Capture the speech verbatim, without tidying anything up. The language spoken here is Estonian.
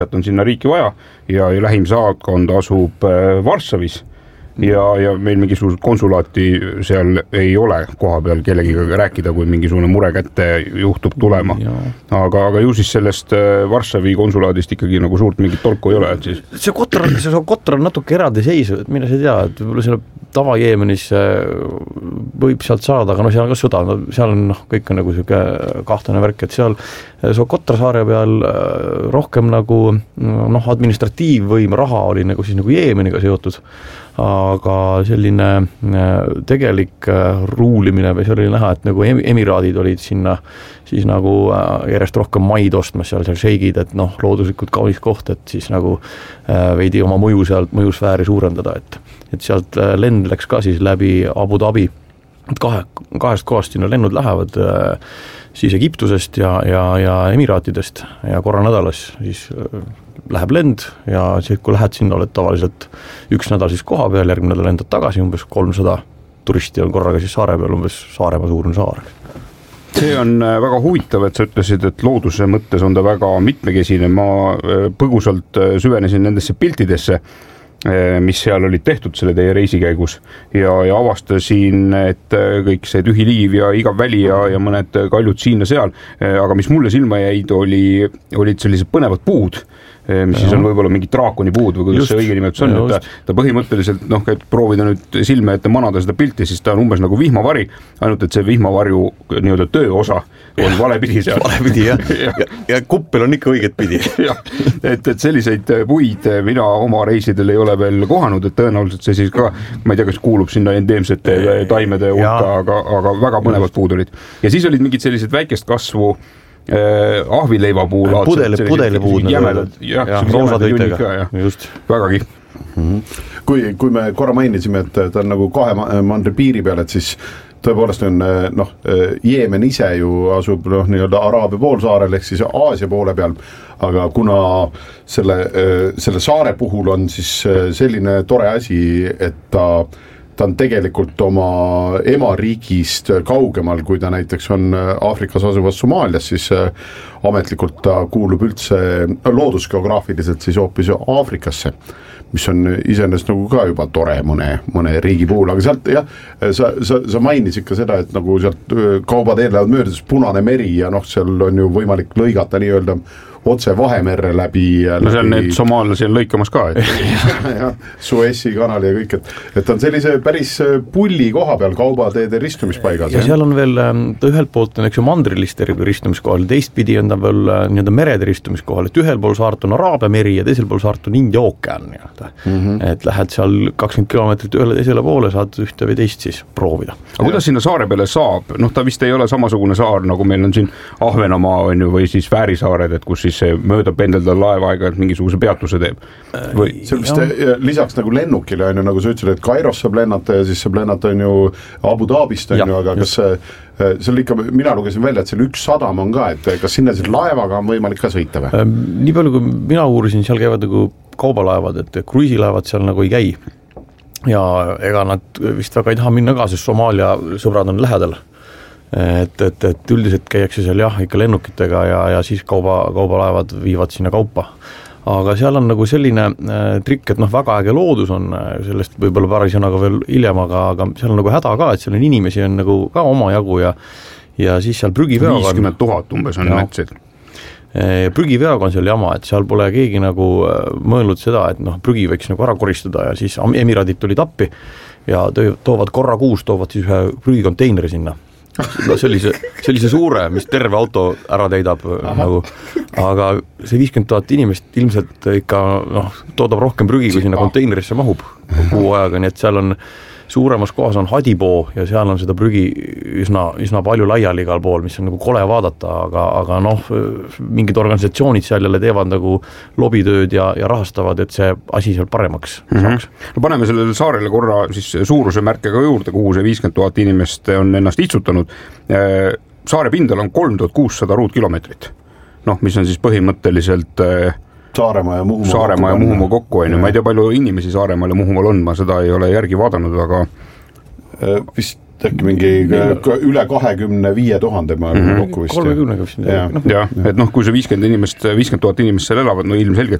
on sinna riiki vaja ja, ja lähim saatkond asub Varssavis. Ja, ja meil mingisugust konsulaati seal ei ole koha peal kellegiga rääkida, kui mingisugune mure kätte juhtub tulema. Aga, aga ju siis sellest Varssavi konsulaadist ikkagi nagu suurt mingit tolku ei ole. Et siis... See Kotor on, see Kotor on natuke eraldi seisu, et mine sa tea, et võib-olla selle tava Jeemenis võib sealt saada, aga no seal on ka sõda, no, seal on noh, kõik on nagu siuke kahtlane värk, et seal so Kotor saare peal rohkem nagu noh, administratiivvõim, raha oli nagu siis nagu Jeemeniga seotud, aga selline tegelik ruulimine või see oli näha, et nagu emiraadid olid sinna siis nagu järjest rohkem maid ostmas seal, seal šeigid, et noh, looduslikult kaunis koht, et siis nagu veidi oma mõju sealt, mõjusfääri suurendada, et, et sealt lend läks ka siis läbi Abu Dhabi, et kahe, kahest kohast sinna lennud lähevad siis Egiptusest ja, ja, ja Emiraatidest ja korra nädalas siis läheb lend ja siis, kui lähed sinna, oled tavaliselt üks nädal siis koha peal, järgmine nädal lendad tagasi, umbes kolmsada turisti on korraga siis saare peal, umbes Saaremaa suurune saar. See on väga huvitav, et sa ütlesid, et looduse mõttes on ta väga mitmekesine. Ma põgusalt süvenesin nendesse piltidesse, mis seal olid tehtud selle teie reisi käigus ja, ja avastasin, et kõik see tühi liiv ja igav väli ja, ja mõned kaljud siin ja seal, aga mis mulle silma jäid, oli, olid sellised põnevad puud, mis ja. Siis on võib-olla mingi draakoni puud või kuidas just, see õige nimetus on, et ta, ta põhimõtteliselt, noh, et proovida nüüd silme ette manada seda pilti, siis ta on umbes nagu vihmavari, ainult et see vihmavarju nii-öelda tööosa on valepidi seal. Valepidi, jah. ja, ja, ja kuppel on ikka õiget pidi. jah, et, et selliseid puid mina oma reisidel ei ole veel kohanud, et tõenäoliselt see siis ka, ma ei tea, kas kuulub sinna endeemsete taimede hulka, aga, aga väga põnevad puud olid. Ja siis olid mingid sellised väikest kasvu Äh, ahvileiva puul pudeli, pudelipuud jämedad, jah, ja, roosatöitega ja, just, vägagi mm-hmm. kui, kui me korra mainisime, et ta on nagu kahe mandri piiri peal, et siis tõepoolest on noh, Jeemen ise ju asub noh, nii-öelda Araabia poolsaarel ehk siis Aasia poole peal, aga kuna selle, selle saare puhul on siis selline tore asi, et ta ta on tegelikult oma emariigist kaugemal, kui ta näiteks on Aafrikas asuvas Somaalias, siis ametlikult ta kuulub üldse loodusgeograafiliselt siis hoopis Aafrikasse, mis on iseenesest nagu ka juba tore mõne, mõne riigi puhul, aga sealt jah, sa, sa, sa mainisid ka seda, et nagu sealt kaubad eelnevad möödas Punane meri ja noh, seal on ju võimalik lõigata nii-öelda otse Vahemerre läbi. No see on need somaallasi on lõikamas ka. Et... ja, ja, Suessi kanali ja kõik, et, et on sellise päris pulli koha peal kaubateede ristumispaigas. Ja seal on veel, ta ühelt poolt on eks ju mandriliste ristumiskohal, teistpidi on ta veel nii-öelda merede ristumiskohal, et ühel pool saart on Araabia meri ja teisel pool saart on India ookean. Mm-hmm. Et lähed seal kakskümmend kilomeetrit ühele teisele poole, saad ühte või teist siis proovida. Aga kuidas sinna saare peale saab? Noh, ta vist ei ole samasugune saar, nagu meil on siin Ahvenamaa on ju, või siis Väärisaared, et kus siis see mööda pendelda laevaaega, et mingisuguse peatuse teeb. Või... See vist lisaks nagu lennukile on ju, nagu sa ütlesid, et Kairos saab lennata ja siis saab lennata on ju Abu Dhabist on ja, ju, aga kas see, see oli ikka, mina lugesin välja, et seal üks sadam on ka, et kas sinna siis laevaga on võimalik ka sõita või? Nii palju, kui mina uurisin, seal käivad nagu kaubalaevad, et kruiisilaevad seal nagu ei käi. Ja ega nad vist väga ei taha minna ka, sest Somaalia sõbrad on lähedal. Et, et, et üldiselt käiakse seal jah, ikka lennukitega ja, ja siis kauba, kaubalaevad viivad sinna kaupa. Aga seal on nagu selline äh, trikk, et noh, väga äge loodus on, sellest võib-olla paari sõnaga veel hiljem, aga, aga seal on nagu häda ka, et seal on inimesi on nagu ka oma jagu ja, ja siis seal prügiveoga on... viiskümmend tuhat umbes on mätsid. Prügiveoga on seal jama, et seal pole keegi nagu mõelnud seda, et noh, prügi võiks nagu ära koristada ja siis emiraadid tulid appi ja toovad korra kuus, toovad siis ühe prügikonteineri sinna. No sellise, sellise suure, mis terve auto ära teidab nagu, aga see viiskümmend tuhat inimest ilmselt ikka noh, toodab rohkem prügi, kui sinna konteinerisse mahub kuu ajaga, nii et seal on suuremas kohas on Hadipoo ja seal on seda prügi üsna, üsna palju laiali igal pool, mis on nagu kole vaadata, aga, aga noh, mingid organisatsioonid seal jälle teevad nagu lobitööd ja, ja rahastavad, et see asi seal paremaks mm-hmm. saaks. No paneme sellele saarele korra siis suuruse märkega juurde, kuhu see viiskümmend tuhat inimest on ennast istutanud. Saare pindal on kolm tuhat kuussada ruutkilomeetrit, noh, mis on siis põhimõtteliselt... Saaremaa ja Muhumaa Saaremaa kokku, ja Muhumaa kokku on. Ma ei tea, palju inimesi Saaremaal ja Muhumaal on, ma seda ei ole järgi vaadanud, aga... Vist äkki mingi üle kahekümne viie tuhande ma mm -hmm. kokku vist. kolmekümnega vist. jah, et noh, kui see viiskümmend inimest, viiskümmend tuhat inimest seal elavad, no ilmselgelt